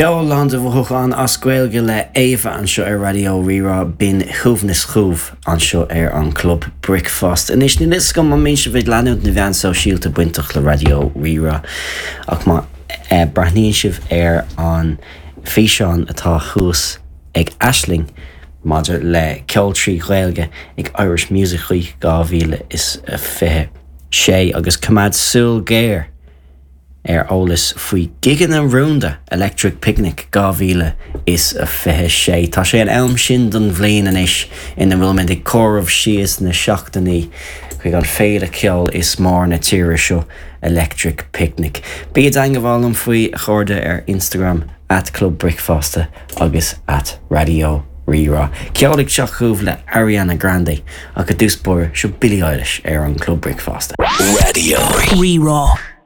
Ceolán de bhuach an ascuilge le éha an seo ar radio rira bin chuhnas chuh an seo ar an club Brickfast. Inis ní is go mé se bhéid leanúd na bhean so síalta buintach le radio rira ach má brathníonn sibh ar an físeán atá chús ag Aisling maidir le ceol trí ghaeilge ag Irish Music Week 2026 agus cumad súil géir ólas faoi gigan an rúnda Electric Picnic 2026. Tá sé an elm sin don bhliain inis ina bhfuil me ag córamh sios na seachtaí chuig an féad ceol is mór na tíre seo Electric Picnic. Bíad angabhálam faoi chuirde ar Instagram @Club Brickfasta agus @Radio Rira. Ceolaigh seach chuamh le Ariana Grande a go dúspóir seo Billie Eilish ar an Club Brickfasta. Radio Rira.